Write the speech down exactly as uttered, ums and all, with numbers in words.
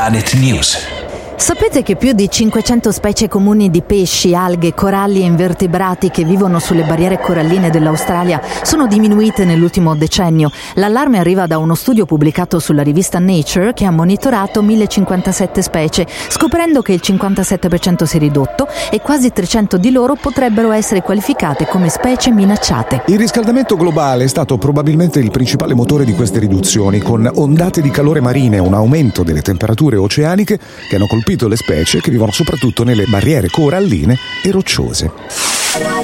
Planet News. Sapete che più di cinquecento specie comuni di pesci, alghe, coralli e invertebrati che vivono sulle barriere coralline dell'Australia sono diminuite nell'ultimo decennio? L'allarme arriva da uno studio pubblicato sulla rivista Nature che ha monitorato millecinquantasette specie, scoprendo che il cinquantasette per cento si è ridotto e quasi trecento di loro potrebbero essere qualificate come specie minacciate. Il riscaldamento globale è stato probabilmente il principale motore di queste riduzioni, con ondate di calore marine e un aumento delle temperature oceaniche che hanno colpito le specie che vivono soprattutto nelle barriere coralline e rocciose.